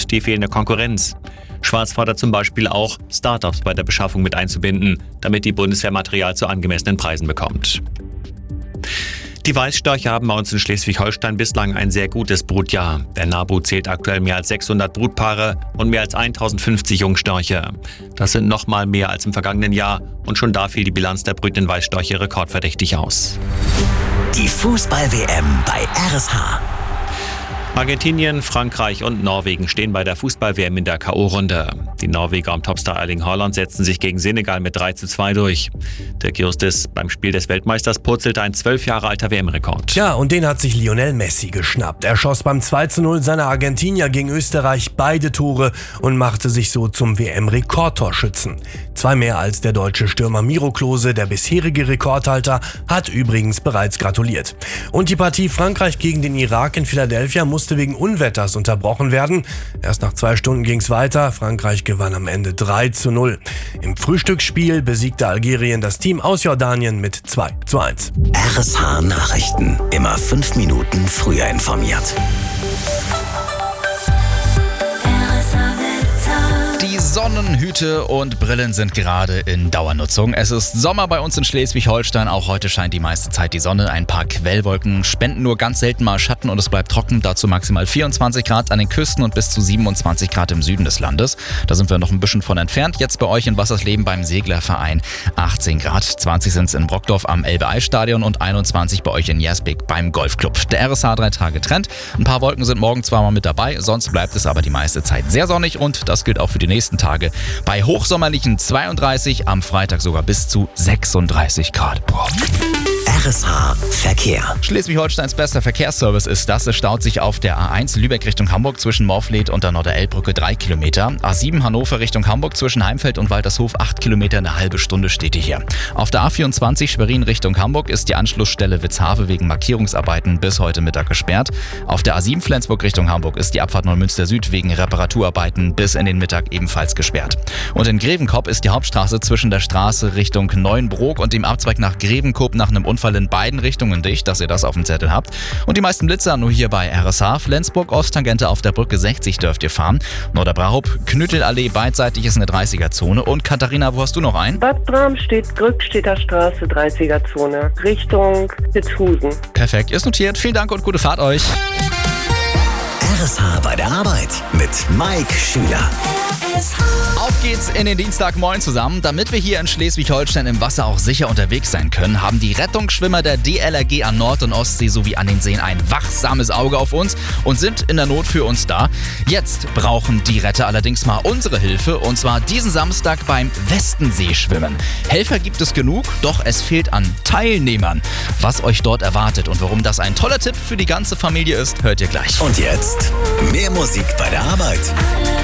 und die fehlende Konkurrenz. Schwarz fordert zum Beispiel auch, Startups bei der Beschaffung mit einzubinden, damit die Bundeswehr Material zu angemessenen Preisen bekommt. Die Weißstörche haben bei uns in Schleswig-Holstein bislang ein sehr gutes Brutjahr. Der NABU zählt aktuell mehr als 600 Brutpaare und mehr als 1050 Jungstörche. Das sind nochmal mehr als im vergangenen Jahr und schon da fiel die Bilanz der brütenden Weißstörche rekordverdächtig aus. Die Fußball-WM bei RSH. Argentinien, Frankreich und Norwegen stehen bei der Fußball-WM in der K.O.-Runde. Die Norweger um Topstar Erling Haaland setzten sich gegen Senegal mit 3:2 durch. Der Justis beim Spiel des Weltmeisters purzelte ein 12 Jahre alter WM-Rekord. Ja, und den hat sich Lionel Messi geschnappt. Er schoss beim 2:0 seiner Argentinier gegen Österreich beide Tore und machte sich so zum WM-Rekordtorschützen. 2 mehr als der deutsche Stürmer Miro Klose, der bisherige Rekordhalter, hat übrigens bereits gratuliert. Und die Partie Frankreich gegen den Irak in Philadelphia musste wegen Unwetters unterbrochen werden. Erst nach 2 Stunden ging's weiter. Frankreich gewann am Ende 3:0. Im Frühstücksspiel besiegte Algerien das Team aus Jordanien mit 2:1. RSH Nachrichten. Immer 5 Minuten früher informiert. Die Sonnenhüte und Brillen sind gerade in Dauernutzung. Es ist Sommer bei uns in Schleswig-Holstein. Auch heute scheint die meiste Zeit die Sonne. Ein paar Quellwolken spenden nur ganz selten mal Schatten und es bleibt trocken. Dazu maximal 24 Grad an den Küsten und bis zu 27 Grad im Süden des Landes. Da sind wir noch ein bisschen von entfernt. Jetzt bei euch in Wassersleben beim Seglerverein 18 Grad. 20 sind es in Brockdorf am Elbe-Eis-Stadion und 21 bei euch in Jersbek beim Golfclub. Der RSH 3 Tage Trend. Ein paar Wolken sind morgen zwar mal mit dabei, sonst bleibt es aber die meiste Zeit sehr sonnig und das gilt auch für die nächsten Tage. Bei hochsommerlichen 32, am Freitag sogar bis zu 36 Grad. Boah. RSH Verkehr. Schleswig-Holsteins bester Verkehrsservice ist das. Es staut sich auf der A1 Lübeck Richtung Hamburg zwischen Morfleet und der Norderelbbrücke 3 Kilometer. A7 Hannover Richtung Hamburg zwischen Heimfeld und Waltershof 8 Kilometer, eine halbe Stunde steht hier. Auf der A24 Schwerin Richtung Hamburg ist die Anschlussstelle Witzhave wegen Markierungsarbeiten bis heute Mittag gesperrt. Auf der A7 Flensburg Richtung Hamburg ist die Abfahrt Neumünster Süd wegen Reparaturarbeiten bis in den Mittag ebenfalls gesperrt. Und in Grevenkop ist die Hauptstraße zwischen der Straße Richtung Neuenbrook und dem Abzweig nach Grevenkop nach einem Unfall in beiden Richtungen dicht, dass ihr das auf dem Zettel habt. Und die meisten Blitzer nur hier bei RSH. Flensburg Osttangente auf der Brücke 60 dürft ihr fahren. Norderbrauch, Knüttelallee beidseitig ist eine 30er-Zone. Und Katharina, wo hast du noch einen? Bad Bramstedt, Grückstedter Straße, 30er-Zone, Richtung Witzhusen. Perfekt, ist notiert. Vielen Dank und gute Fahrt euch. RSH bei der Arbeit mit Mike Schüler. Auf geht's in den Dienstagmorgen zusammen. Damit wir hier in Schleswig-Holstein im Wasser auch sicher unterwegs sein können, haben die Rettungsschwimmer der DLRG an Nord- und Ostsee sowie an den Seen ein wachsames Auge auf uns und sind in der Not für uns da. Jetzt brauchen die Retter allerdings mal unsere Hilfe und zwar diesen Samstag beim Westenseeschwimmen. Helfer gibt es genug, doch es fehlt an Teilnehmern. Was euch dort erwartet und warum das ein toller Tipp für die ganze Familie ist, hört ihr gleich. Und jetzt mehr Musik bei der Arbeit.